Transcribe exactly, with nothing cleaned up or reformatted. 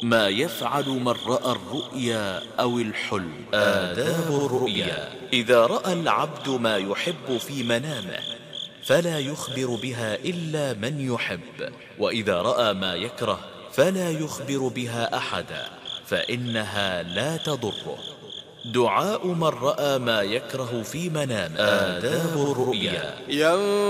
ما يفعل من رأى الرؤيا أو الحلم. آداب الرؤيا: إذا رأى العبد ما يحب في منامه فلا يخبر بها إلا من يحب، وإذا رأى ما يكره فلا يخبر بها أحدا، فإنها لا تضره. دعاء من رأى ما يكره في منامه. آداب الرؤيا: